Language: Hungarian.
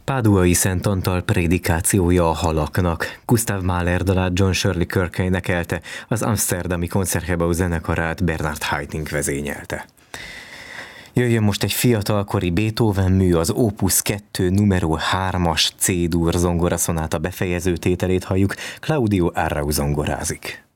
Páduai Szent Antal prédikációja a halaknak. Gustav Mahler dalát John Shirley Kirk énekelte, az amszterdami Concertgebouw zenekarát Bernard Haitink vezényelte. Jöjjön most egy fiatalkori Beethoven mű, az Opus 2 numero 3-as C-dur zongoraszonáta befejező tételét halljuk, Claudio Arrau zongorázik.